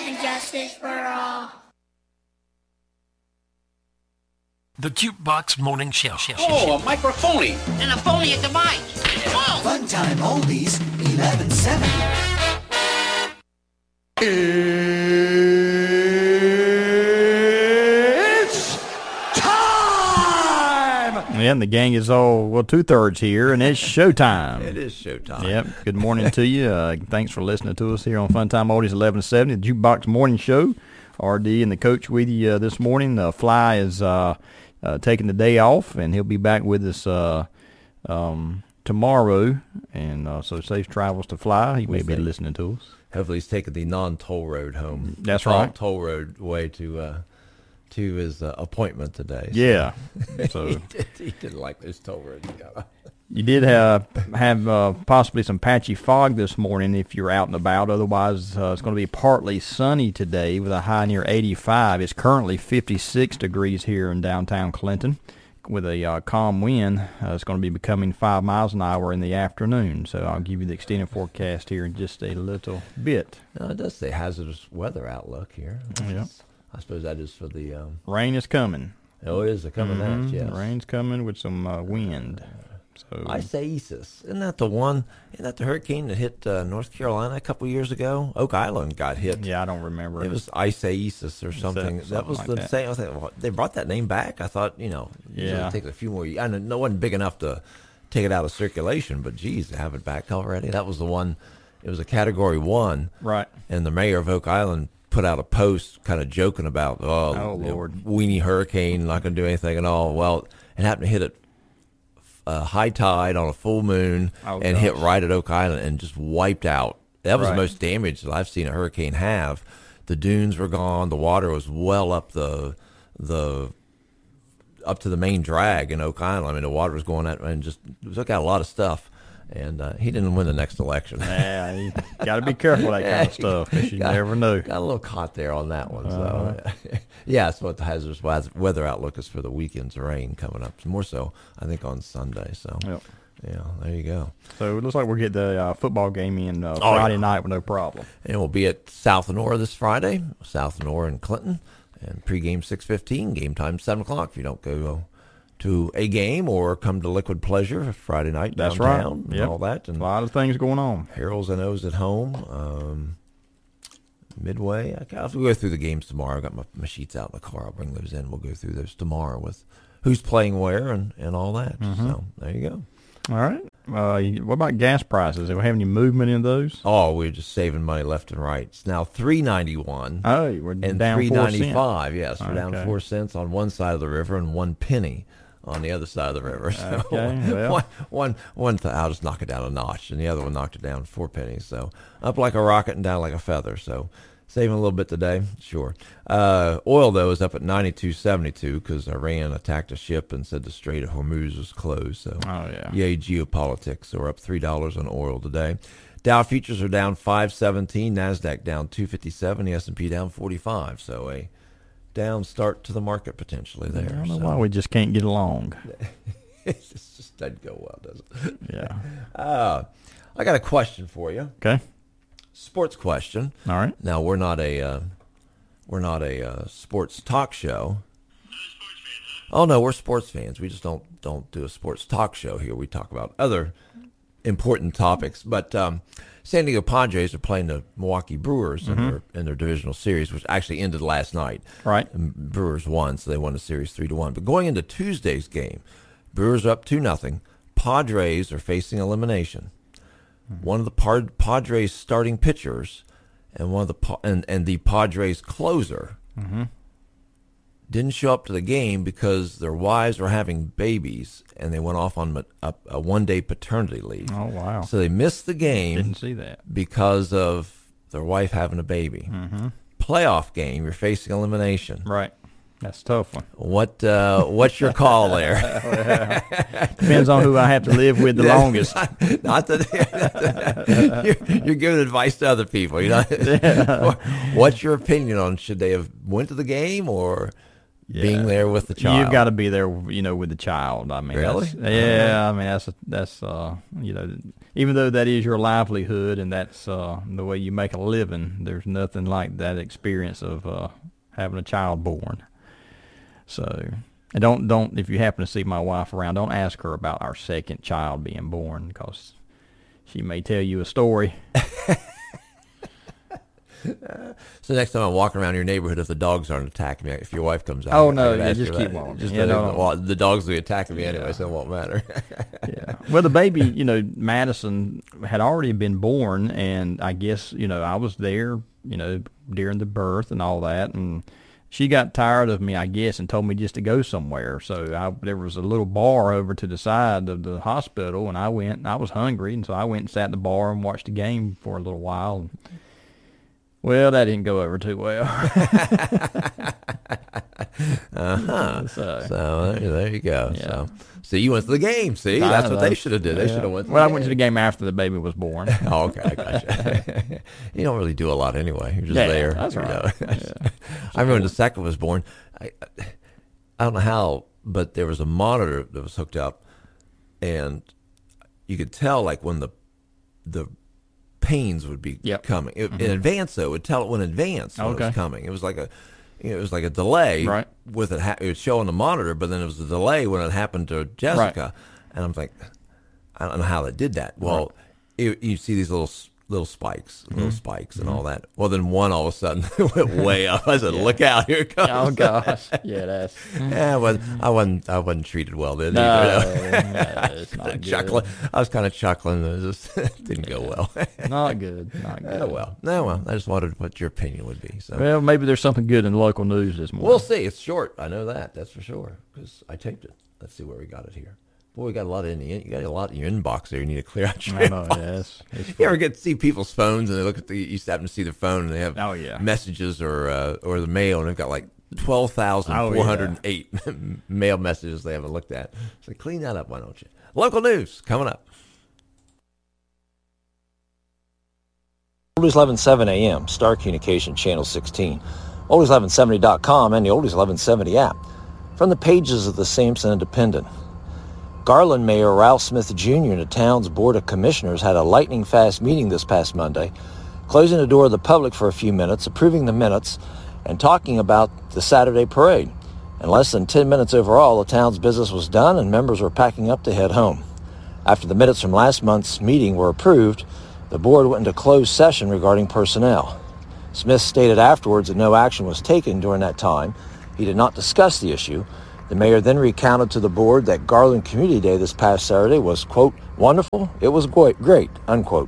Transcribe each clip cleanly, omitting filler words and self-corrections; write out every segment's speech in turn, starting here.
and justice for all. The Jukebox Morning Show. Oh, a microphony. And a phony at the mic. Whoa! Fun Time Oldies 1170. It's time! And the gang is all, well, two-thirds here, and it's showtime. It is showtime. Yep. Good morning to you. Thanks for listening to us here on Fun Time Oldies 1170, the Jukebox Morning Show. RD and the coach with you this morning. Fly is taking the day off, and he'll be back with us tomorrow. And so safe travels to Fly. He may be listening to us. Hopefully he's taking the non-toll road home. That's right. Toll road way to his appointment today. So. Yeah. So he didn't like those toll roads. You did have possibly some patchy fog this morning if you're out and about. Otherwise, it's going to be partly sunny today with a high near 85. It's currently 56 degrees here in downtown Clinton with a calm wind. It's going to be becoming 5 miles an hour in the afternoon. So I'll give you the extended forecast here in just a little bit. No, it does say hazardous weather outlook here. Yeah. I suppose that is for the... Rain is coming. Oh, it is coming out, yes. Rain's coming with some wind. So Isaias, isn't that the one? Isn't that the hurricane that hit North Carolina a couple years ago? Oak Island got hit. Yeah, I don't remember. It was Isaias or something. That was like the that. same. I thought, well, they brought that name back. I thought, Yeah. it'll take a few more years. I know it wasn't big enough to take it out of circulation, but geez, to have it back already. That was the one. It was a Category 1. Right. And the mayor of Oak Island put out a post kind of joking about, Lord, weenie hurricane, not going to do anything at all. Well, it happened to hit it high tide on a full moon and hit right at Oak Island and just wiped out. That was the most damage that I've seen a hurricane have. The dunes were gone. The water was well up up to the main drag in Oak Island. I mean, the water was going out and just took out a lot of stuff. And he didn't win the next election. Yeah, you got to be careful with that kind of stuff because you never know. Got a little caught there on that one. So, yeah, that's what the hazardous weather outlook is for the weekend's rain coming up. More so, I think, on Sunday. So, yeah, there you go. So it looks like we'll get the football game in Friday night with no problem. And we'll be at South Honora this Friday, South Honora in Clinton, and pregame 6:15, game time 7 o'clock. If you don't go to a game or come to Liquid Pleasure Friday night downtown. That's right. All that. And a lot of things going on. Harold's and O's at home. Midway. I'll have to go through the games tomorrow. I've got my sheets out in the car. I'll bring those in. We'll go through those tomorrow with who's playing where and all that. Mm-hmm. So there you go. All right. What about gas prices? Do we have any movement in those? Oh, we're just saving money left and right. It's now $3.91. Oh, we're and down $3.95. Yes, we're okay. down 4 cents on one side of the river and 1 penny on the other side of the river. So okay, well. one I'll just knock it down a notch, and the other one knocked it down 4 pennies. So up like a rocket and down like a feather. So saving a little bit today, sure. Oil, though, is up at 92.72 because Iran attacked a ship and said the Strait of Hormuz was closed. So yay, geopolitics. So we're up $3 on oil today. Dow futures are down 517, NASDAQ down 257, the S&P down 45. So a down start to the market potentially there. I don't know why we just can't get along. It just doesn't go well, does it? Yeah. I got a question for you. Okay. Sports question. All right. Now we're not a sports talk show. Oh no, we're sports fans. We just don't do a sports talk show here. We talk about other important topics. But San Diego Padres are playing the Milwaukee Brewers in their divisional series, which actually ended last night. Right. And Brewers won, so they won the series 3-1. But going into Tuesday's game, Brewers are up 2-0. Padres are facing elimination. One of the Padres starting pitchers and one of the Padres closer didn't show up to the game because their wives were having babies and they went off on a one-day paternity leave. Oh, wow. So they missed the game. Didn't see that. Because of their wife having a baby. Playoff game, you're facing elimination. Right. That's a tough one. What's your call there? Depends on who I have to live with the longest. Not that you're giving advice to other people. You know, what's your opinion on should they have went to the game or being there with the child. You've got to be there, with the child. I mean, Really? That's even though that is your livelihood and that's the way you make a living, there's nothing like that experience of having a child born. So, and don't if you happen to see my wife around, don't ask her about our second child being born, because she may tell you a story. So next time I'm walking around your neighborhood, if the dogs aren't attacking me, if your wife comes out, Oh, I no, can yeah, ask just her keep that. walking. Just Yeah, the dogs will be attacking me anyway, Yeah. so it won't matter. Yeah. Well, the baby, Madison had already been born, and I guess, I was there, during the birth and all that, and she got tired of me, I guess, and told me just to go somewhere. So there was a little bar over to the side of the hospital, and I went, and I was hungry, and so I went and sat in the bar and watched the game for a little while. Well, that didn't go over too well. So there you go. Yeah. So you went to the game. See, that's what they should have did. They should have went. Well, I went to the game after the baby was born. Oh, okay, I gotcha. You don't really do a lot anyway. You're just there. That's right. Yeah. I remember when the second was born. I don't know how, but there was a monitor that was hooked up, and you could tell like when the pains would be coming in advance. Though it would tell it when in advance when it was coming. It was like a delay, right? With it, it would show on the monitor, but then it was a delay when it happened to Jessica, right. And I'm like, I don't know how they did that. Well, you see these little spikes, and all that. Well, then one all of a sudden went way up. I said, "Look out! Here it comes!" Oh gosh, yeah, that's. Yeah, I wasn't treated well then. No, either. it's not good. Chuckling. I was kind of chuckling. It just didn't go well. Not good. Not good. Oh well. No, well. I just wondered what your opinion would be. So. Well, maybe there's something good in the local news this morning. We'll see. It's short. I know that. That's for sure. Because I taped it. Let's see where we got it here. Boy, we got a lot you got a lot in your inbox there. You need to clear out your inbox. Yes. You ever get to see people's phones and they look at you happen to see their phone and they have messages or the mail and they've got like 12,408 mail messages they haven't looked at. So clean that up, why don't you? Local news coming up. Oldies 1170 AM, Star Communication Channel 16, Oldies1170.com, and the Oldies 1170 app. From the pages of the Sampson Independent. Garland Mayor Ralph Smith Jr. and the town's Board of Commissioners had a lightning-fast meeting this past Monday, closing the door to the public for a few minutes, approving the minutes, and talking about the Saturday parade. In less than 10 minutes overall, the town's business was done and members were packing up to head home. After the minutes from last month's meeting were approved, the board went into closed session regarding personnel. Smith stated afterwards that no action was taken during that time. He did not discuss the issue. The mayor then recounted to the board that Garland Community Day this past Saturday was, quote, wonderful, it was great, unquote.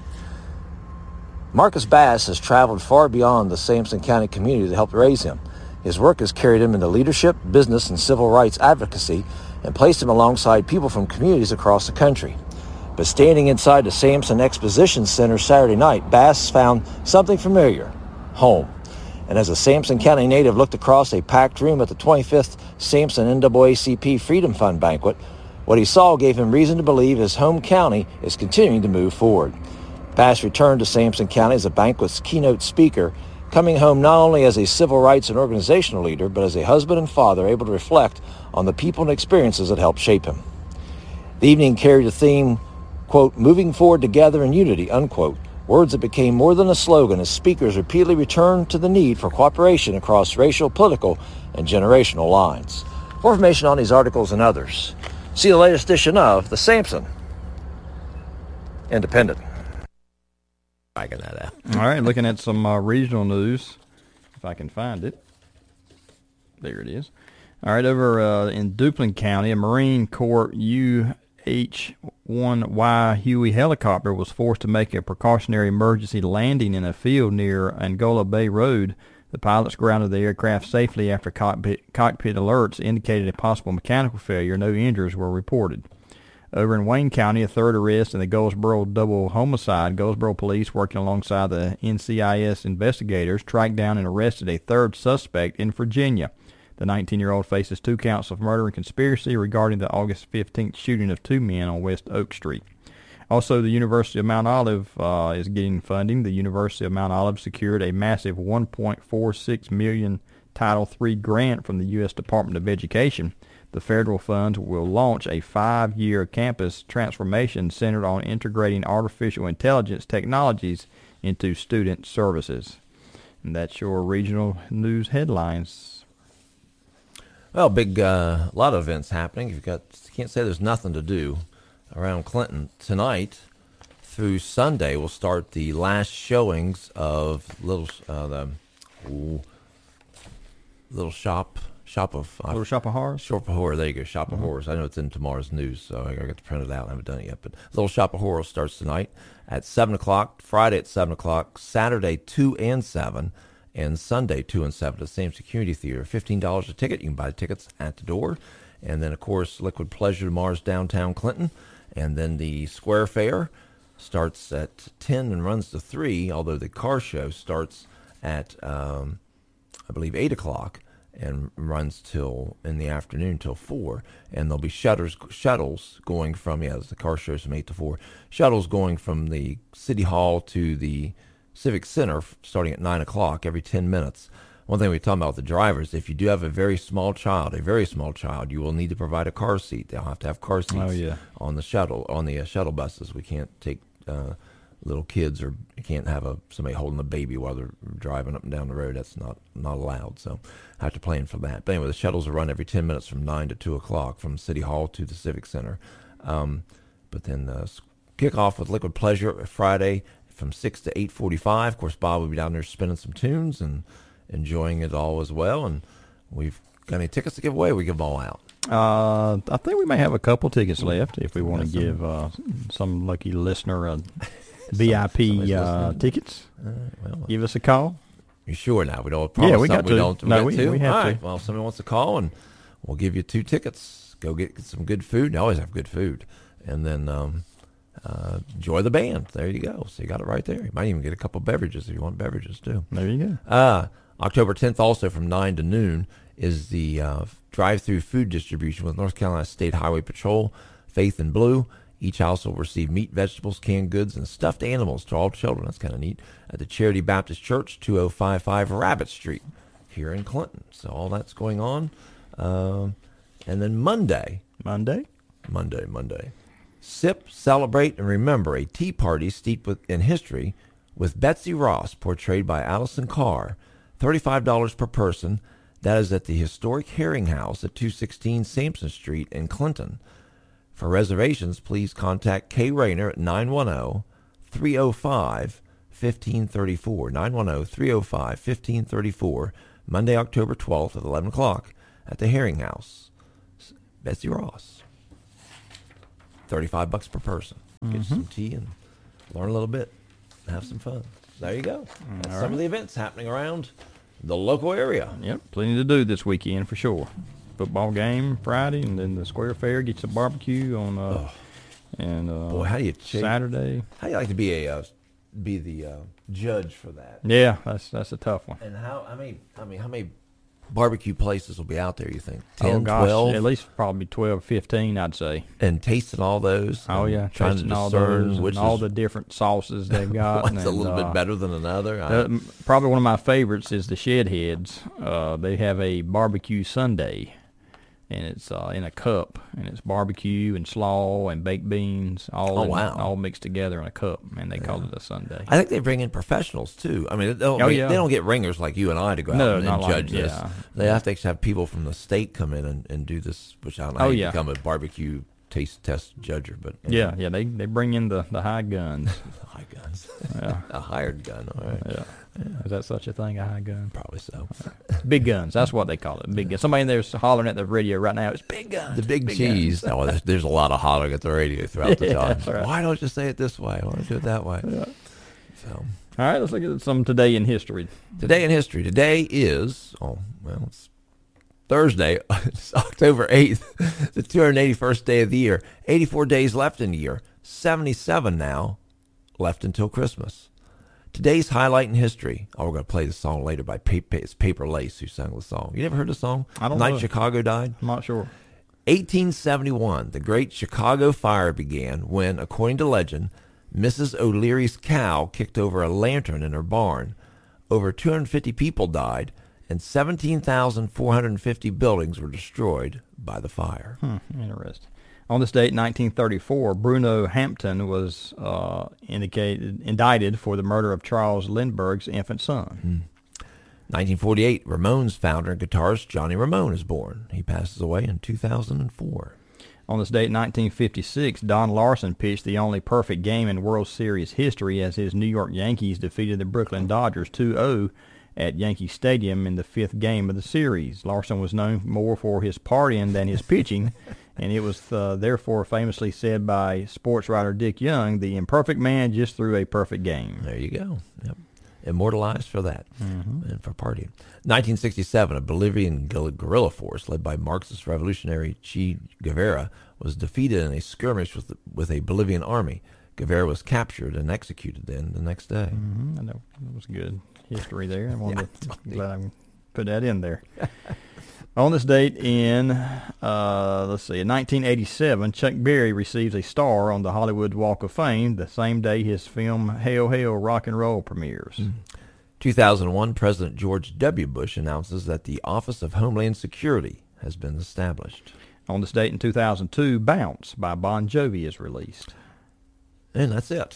Marcus Bass has traveled far beyond the Sampson County community to help raise him. His work has carried him into leadership, business, and civil rights advocacy and placed him alongside people from communities across the country. But standing inside the Sampson Exposition Center Saturday night, Bass found something familiar, home. And as a Sampson County native looked across a packed room at the 25th Sampson NAACP Freedom Fund banquet, what he saw gave him reason to believe his home county is continuing to move forward. Bass returned to Sampson County as a banquet's keynote speaker, coming home not only as a civil rights and organizational leader, but as a husband and father able to reflect on the people and experiences that helped shape him. The evening carried a theme, quote, moving forward together in unity, unquote, words that became more than a slogan as speakers repeatedly returned to the need for cooperation across racial, political, and generational lines. For information on these articles and others, see the latest edition of the Sampson Independent. Backing that out. All right, looking at some regional news, if I can find it. There it is. All right, over in Duplin County, a Marine Corps UH-1Y Huey helicopter was forced to make a precautionary emergency landing in a field near Angola Bay Road. The pilots grounded the aircraft safely after cockpit alerts indicated a possible mechanical failure. No injuries were reported. Over in Wayne County, a third arrest in the Goldsboro double homicide. Goldsboro police, working alongside the NCIS investigators, tracked down and arrested a third suspect in Virginia. The 19-year-old faces 2 counts of murder and conspiracy regarding the August 15th shooting of 2 men on West Oak Street. Also, the University of Mount Olive is getting funding. The University of Mount Olive secured a massive $1.46 million Title III grant from the U.S. Department of Education. The federal funds will launch a 5-year campus transformation centered on integrating artificial intelligence technologies into student services. And that's your regional news headlines. Well, a lot of events happening. You can't say there's nothing to do around Clinton. Tonight through Sunday, we'll start the last showings of Little Shop of Horrors? Shop of Horror. There you go, Shop of Horrors. I know it's in tomorrow's news, so I got to print it out. I haven't done it yet. But Little Shop of Horrors starts tonight at 7 o'clock, Friday at 7 o'clock, Saturday 2 and 7, and Sunday 2 and 7 at the Sampson Community Theater. $15 a ticket. You can buy tickets at the door. And then, of course, Liquid Pleasure tomorrow's downtown Clinton. And then the Square Fair starts at 10 and runs to 3, although the car show starts at, I believe, 8 o'clock and runs till in the afternoon till 4. And there'll be shuttles going from, the car show's from 8 to 4, shuttles going from the City Hall to the Civic Center starting at 9 o'clock every 10 minutes. One thing we talk about with the drivers, if you do have a very small child, you will need to provide a car seat. They'll have to have car seats on the shuttle buses. We can't take little kids, or you can't have somebody holding a baby while they're driving up and down the road. That's not allowed. So I have to plan for that. But anyway, the shuttles will run every 10 minutes from 9 to 2 o'clock from City Hall to the Civic Center. But then kick off with Liquid Pleasure Friday from 6 to 8:45. Of course, Bob will be down there spinning some tunes and enjoying it all as well. And we've got any tickets to give away? We give them all out. I think we may have a couple tickets left if we want to give some lucky listener VIP tickets. Give us a call. You sure now? We don't promise. Yeah, we got to. We have all to. right. Well, if somebody wants to call, and we'll give you 2 tickets. Go get some good food. They always have good food. And then enjoy the band. There you go. So you got it right there. You might even get a couple beverages if you want beverages too. There you go. October 10th, also from 9 to noon, is the drive-through food distribution with North Carolina State Highway Patrol, Faith and Blue. Each house will receive meat, vegetables, canned goods, and stuffed animals to all children. That's kind of neat. At the Charity Baptist Church, 2055 Rabbit Street here in Clinton. So all that's going on. And then Monday. Sip, celebrate, and remember a tea party steeped in history with Betsy Ross, portrayed by Allison Carr. $35 per person. That is at the historic Herring House at 216 Sampson Street in Clinton. For reservations, please contact Kay Rayner at 910-305-1534. 910-305-1534. Monday, October 12th at 11 o'clock at the Herring House. Betsy Ross. $35 per person. Get some tea and learn a little bit and have some fun. There you go. That's some of the events happening around the local area. Yep, plenty to do this weekend for sure. Football game Friday, and then the Square Fair gets a barbecue on boy, how do you Saturday. How do you like to be the judge for that? Yeah, that's a tough one. And how many barbecue places will be out there, you think? 10, 12? 12? At least probably 12, 15, I'd say. And tasting all those? Oh, yeah. Trying to all discern those which and all the different sauces they've got. One's a little bit better than another. Probably one of my favorites is the Shed Heads. They have a barbecue sundae, and it's in a cup, and it's barbecue and slaw and baked beans all mixed together in a cup, and they call it a sundae. I think they bring in professionals too. I mean, they don't get ringers like you and I to go out and judge this. Yeah. They have to have people from the state come in and do this, which I don't know how you become a barbecue taste test judger. But they bring in the high guns. High guns. Yeah. A hired gun. All right. Yeah. Is that such a thing, a high gun? Probably so. Big guns. That's what they call it. Big guns. Somebody in there's hollering at the radio right now. It's big guns. The big cheese. Guns. Oh, there's a lot of hollering at the radio throughout the time. Right. Why don't you say it this way? Why don't you do it that way? Yeah. So. All right, let's look at some Today in History. Today in History. Today is, it's Thursday. It's October 8th, the 281st day of the year. 84 days left in the year. 77 now left until Christmas. Today's highlight in history. We're going to play the song later by Paper Lace, who sang the song. You never heard the song? I don't know. The Night Chicago Died? I'm not sure. 1871, the Great Chicago Fire began when, according to legend, Mrs. O'Leary's cow kicked over a lantern in her barn. Over 250 people died, and 17,450 buildings were destroyed by the fire. Interesting. On this date, 1934, Bruno Hampton was indicted for the murder of Charles Lindbergh's infant son. 1948, Ramones founder and guitarist Johnny Ramone is born. He passes away in 2004. On this date, 1956, Don Larson pitched the only perfect game in World Series history as his New York Yankees defeated the Brooklyn Dodgers 2-0 at Yankee Stadium in the fifth game of the series. Larson was known more for his partying than his pitching, and it was therefore famously said by sports writer Dick Young, the imperfect man just threw a perfect game. There you go. Yep. Immortalized for that and for partying. 1967, a Bolivian guerrilla force led by Marxist revolutionary Che Guevara was defeated in a skirmish with a Bolivian army. Guevara was captured and executed then the next day. I know. That was good history there. Glad I put that in there. On this date in 1987, Chuck Berry receives a star on the Hollywood Walk of Fame the same day his film Hail, Hail, Rock and Roll premieres. 2001, President George W. Bush announces that the Office of Homeland Security has been established. On this date in 2002, Bounce by Bon Jovi is released. And that's it.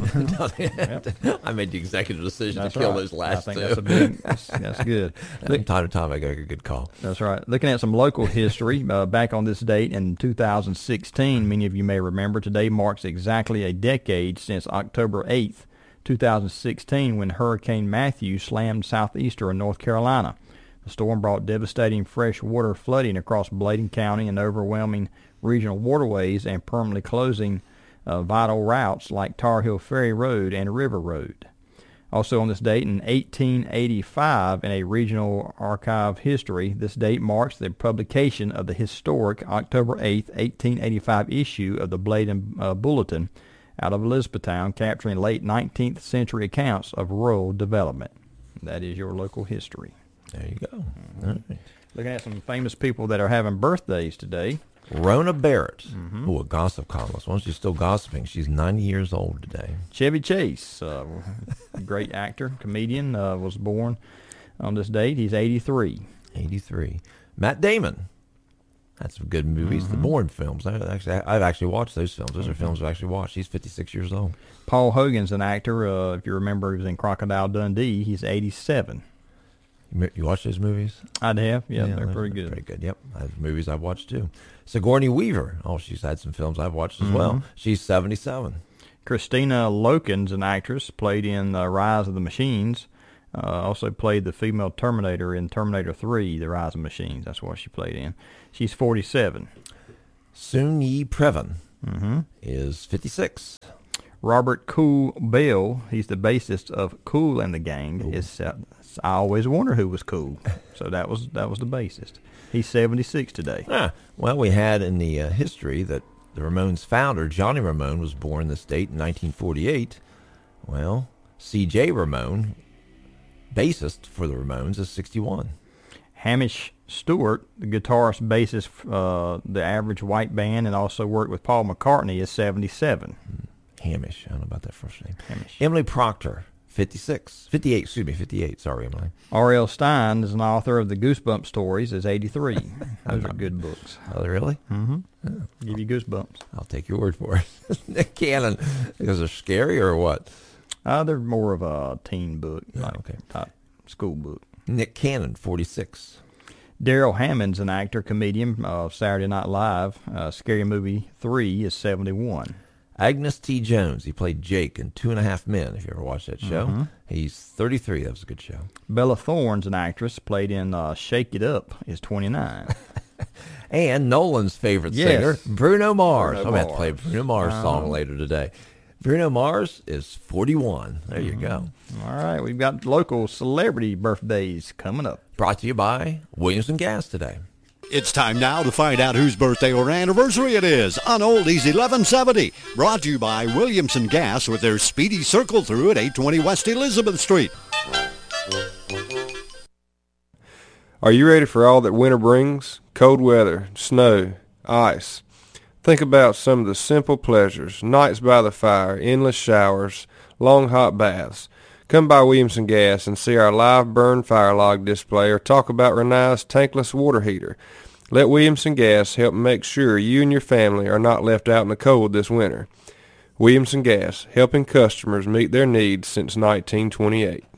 I made the executive decision to kill those last two. That's good. From time to time, I get a good call. That's right. Looking at some local history, back on this date in 2016, many of you may remember, today marks exactly a decade since October 8th, 2016, when Hurricane Matthew slammed southeastern North Carolina. The storm brought devastating freshwater flooding across Bladen County and overwhelming regional waterways and permanently closing vital routes like Tar Heel Ferry Road and River Road. Also on this date in 1885, in a regional archive history, this date marks the publication of the historic October 8, 1885 issue of the Bladen Bulletin out of Elizabethtown, capturing late 19th century accounts of rural development. That is your local history. There you go. All right. Looking at some famous people that are having birthdays today. Rona Barrett, a gossip columnist. Well, she's still gossiping. She's 90 years old today. Chevy Chase, great actor, comedian, was born on this date. He's 83. 83. Matt Damon. That's some good movies. The Bourne films. I've actually watched those films. Those are films I've actually watched. He's 56 years old. Paul Hogan's an actor. If you remember, he was in Crocodile Dundee. He's 87. You watch those movies? I'd have. Yeah, they're pretty good. Pretty good, yep. Those movies I've watched, too. Sigourney Weaver. Oh, she's had some films I've watched as well. She's 77. Christina Loken's an actress, played in Rise of the Machines. Also played the female Terminator in Terminator 3, The Rise of Machines. That's what she played in. She's 47. Soon Yi Previn is 56. Robert Cool Bell, he's the bassist of Kool and the Gang. I always wonder who was Cool. So that was the bassist. He's 76 today. Well, we had in the history that the Ramones founder, Johnny Ramone, was born this date in 1948. Well, C.J. Ramone, bassist for the Ramones, is 61. Hamish Stewart, the guitarist, bassist the Average White Band, and also worked with Paul McCartney, is 77. Hamish. I don't know about that first name. Hamish. Emily Proctor, 58. Sorry, Emily. R.L. Stein is an author of the Goosebumps stories, is 83. Those are good books. Oh, really? Give you goosebumps. I'll take your word for it. Nick Cannon, because they're scary or what? They're more of a teen book, type school book. Nick Cannon, 46. Daryl Hammond's an actor, comedian of Saturday Night Live. Scary Movie 3 is 71. Agnes T. Jones, he played Jake in 2.5 Men, if you ever watched that show. He's 33. That was a good show. Bella Thorne's an actress, played in Shake It Up, is 29. And Nolan's favorite singer, Bruno Mars. I'm going to play a Bruno Mars song later today. Bruno Mars is 41. There you go. All right, we've got local celebrity birthdays coming up. Brought to you by Williamson Gas today. It's time now to find out whose birthday or anniversary it is on Oldies 1170. Brought to you by Williamson Gas with their Speedy Circle Through at 820 West Elizabeth Street. Are you ready for all that winter brings? Cold weather, snow, ice. Think about some of the simple pleasures: nights by the fire, endless showers, long hot baths. Come by Williamson Gas and see our live burn fire log display or talk about Renai's tankless water heater. Let Williamson Gas help make sure you and your family are not left out in the cold this winter. Williamson Gas, helping customers meet their needs since 1928.